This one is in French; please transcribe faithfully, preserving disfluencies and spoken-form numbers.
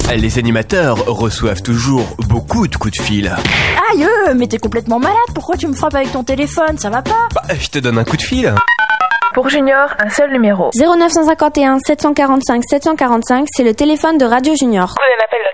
Les animateurs reçoivent toujours beaucoup de coups de fil. Aïe, mais t'es complètement malade, pourquoi tu me frappes avec ton téléphone, ça va pas? Bah, je te donne un coup de fil. Pour Junior, un seul numéro. zéro neuf cent cinquante et un sept cent quarante-cinq sept cent quarante-cinq, c'est le téléphone de Radio Junior. Prenez l'appel